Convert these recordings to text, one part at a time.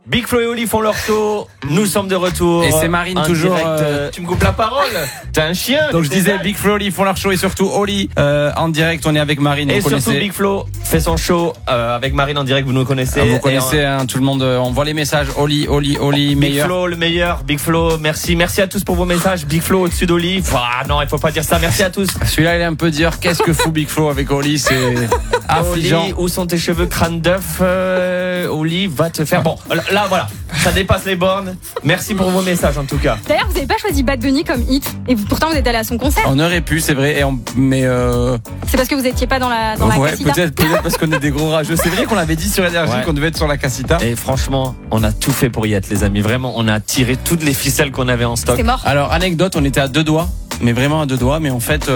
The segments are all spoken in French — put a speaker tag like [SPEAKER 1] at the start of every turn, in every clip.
[SPEAKER 1] Big Flo et Oli font leur show. Nous sommes de retour.
[SPEAKER 2] Et c'est Marine toujours.
[SPEAKER 1] Tu me coupes la parole. T'es un chien.
[SPEAKER 2] Donc je disais Big Flo et Oli font leur show et surtout Oli en direct. On est avec Marine.
[SPEAKER 1] Et
[SPEAKER 2] vous
[SPEAKER 1] surtout
[SPEAKER 2] connaissez.
[SPEAKER 1] Big Flo fait son show avec Marine en direct. Vous nous connaissez.
[SPEAKER 2] Vous connaissez tout le monde. On voit les messages. Oli,
[SPEAKER 1] Big
[SPEAKER 2] meilleur.
[SPEAKER 1] Flo le meilleur. Big Flo, merci à tous pour vos messages. Big Flo au-dessus d'Oli. Ah non, il faut pas dire ça. Merci à tous.
[SPEAKER 2] Celui-là il est un peu dur. Qu'est-ce que fout Big Flo avec Oli? C'est affligeant.
[SPEAKER 1] Oli, où sont tes cheveux crâne d'œuf? Oli va te faire. Bon, là voilà. Ça dépasse les bornes. Merci pour vos messages en tout cas.
[SPEAKER 3] D'ailleurs, vous n'avez pas choisi Bad Bunny comme hit et pourtant vous êtes allé à son concert.
[SPEAKER 2] On aurait pu, c'est vrai. Mais
[SPEAKER 3] C'est parce que vous étiez pas dans la
[SPEAKER 2] ouais,
[SPEAKER 3] casita.
[SPEAKER 2] peut-être parce qu'on est des gros rageux. C'est vrai qu'on l'avait dit sur Énergie qu'on devait être sur la casita.
[SPEAKER 1] Et franchement, on a tout fait pour y être, les amis. Vraiment, on a tiré toutes les ficelles qu'on avait en stock.
[SPEAKER 3] C'est mort.
[SPEAKER 2] Alors, anecdote, on était à 2 doigts. Mais vraiment à 2 doigts. Mais en fait,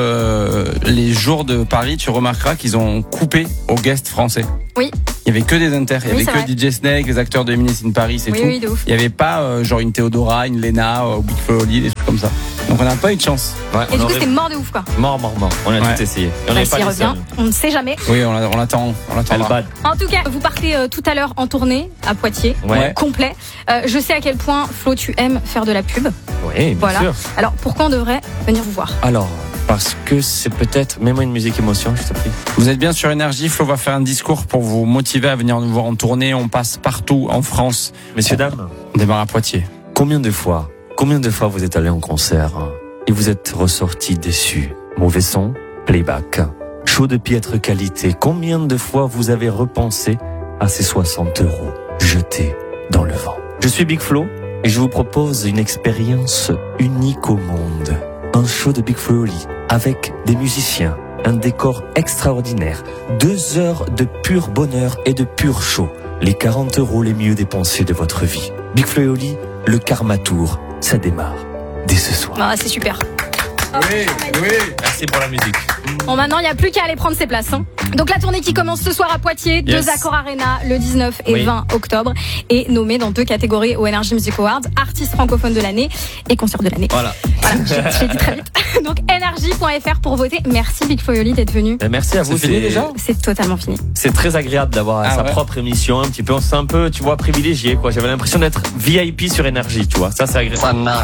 [SPEAKER 2] les jours de Paris, tu remarqueras qu'ils ont coupé aux guests français.
[SPEAKER 3] Oui.
[SPEAKER 2] Il y avait que des inters. Il y avait que DJ Snake, les acteurs de Emily in Paris, c'est tout.
[SPEAKER 3] Oui, de ouf.
[SPEAKER 2] Il y avait pas genre une Théodora, une Lena, Big Flo et Oli, des trucs comme ça. Donc on n'a pas eu de chance.
[SPEAKER 1] Ouais,
[SPEAKER 3] Et du coup, c'était mort de ouf, quoi.
[SPEAKER 1] Mort. On a tout essayé. Et on n'avait pas
[SPEAKER 3] S'il
[SPEAKER 1] les
[SPEAKER 3] revient,
[SPEAKER 1] seuls.
[SPEAKER 3] on ne sait jamais.
[SPEAKER 2] Oui, on l'attend.
[SPEAKER 1] Elle bad.
[SPEAKER 3] En tout cas, vous partez tout à l'heure en tournée à Poitiers,
[SPEAKER 1] Ouais.
[SPEAKER 3] complet. Je sais à quel point, Flo, tu aimes faire de la pub.
[SPEAKER 1] Oui, bien
[SPEAKER 3] Voilà.
[SPEAKER 1] sûr.
[SPEAKER 3] Alors, pourquoi on devrait venir vous voir?
[SPEAKER 1] Alors, parce que c'est peut-être. Mets-moi une musique émotion, je te prie.
[SPEAKER 2] Vous êtes bien sur Énergie. Flo va faire un discours pour vous motiver à venir nous voir en tournée. On passe partout en France.
[SPEAKER 1] Messieurs, dames,
[SPEAKER 2] On démarre à Poitiers.
[SPEAKER 1] combien de fois vous êtes allé en concert et vous êtes ressorti déçu? Mauvais son, playback, show de piètre qualité. Combien de fois vous avez repensé à ces 60 € jetés dans le vent? Je suis Big Flo et je vous propose une expérience unique au monde. Un show de Big Flo et Oli avec des musiciens, un décor extraordinaire, 2 heures de pur bonheur et de pur show. Les 40 € les mieux dépensés de votre vie. Big Flo et Oli, le Karma Tour, ça démarre dès ce soir.
[SPEAKER 3] Ah, c'est super.
[SPEAKER 2] Oui.
[SPEAKER 1] Merci pour la musique.
[SPEAKER 3] Bon, maintenant, il n'y a plus qu'à aller prendre ses places. Donc, la tournée qui commence ce soir à Poitiers,
[SPEAKER 1] Yes.
[SPEAKER 3] 2 Accor Arena, le 19 et 20 octobre, est nommée dans 2 catégories au Energy Music Awards, artiste francophone de l'année et concert de l'année.
[SPEAKER 1] Voilà.
[SPEAKER 3] J'ai dit très vite. Donc, energy.fr pour voter. Merci Big Flo et Oli d'être venu.
[SPEAKER 1] Merci à vous.
[SPEAKER 2] C'est fini déjà?
[SPEAKER 3] C'est totalement fini.
[SPEAKER 1] C'est très agréable d'avoir sa propre émission, un petit peu. On se sent un peu, tu vois, privilégié, quoi. J'avais l'impression d'être VIP sur Énergie, tu vois. Ça, c'est agréable.
[SPEAKER 4] Ça n'a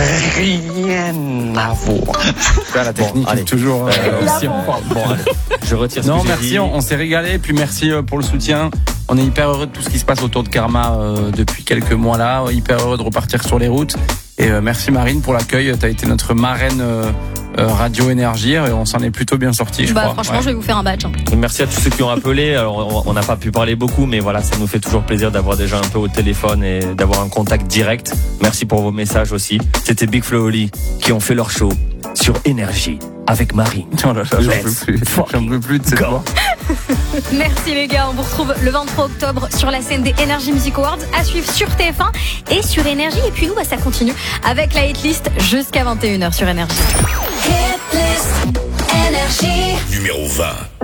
[SPEAKER 4] rien à voir.
[SPEAKER 2] La technique
[SPEAKER 1] allez.
[SPEAKER 2] est toujours aussi en forme.
[SPEAKER 1] Bon, allez. Je retire ce
[SPEAKER 2] Non,
[SPEAKER 1] que j'ai
[SPEAKER 2] merci,
[SPEAKER 1] dit.
[SPEAKER 2] on s'est régalé. Puis merci pour le soutien. On est hyper heureux de tout ce qui se passe autour de Karma depuis quelques mois là. Hyper heureux de repartir sur les routes. Et merci Marine pour l'accueil. T'as été notre marraine Radio Énergie et on s'en est plutôt bien sorti, je crois.
[SPEAKER 3] Franchement, je vais vous faire un badge.
[SPEAKER 1] Merci à tous ceux qui ont appelé. Alors, on n'a pas pu parler beaucoup, mais voilà, ça nous fait toujours plaisir d'avoir des gens un peu au téléphone et d'avoir un contact direct. Merci pour vos messages aussi. C'était Big Flo et Oli qui ont fait leur show sur Énergie avec Marine.
[SPEAKER 2] Oh là là, j'en peux plus de cette voix.
[SPEAKER 3] Merci les gars, on vous retrouve le 23 octobre sur la scène des Energy Music Awards, à suivre sur TF1 et sur Énergie. Et puis nous, ça continue avec la hitlist jusqu'à 21h sur Énergie.
[SPEAKER 5] Hitlist Énergie
[SPEAKER 6] numéro 20.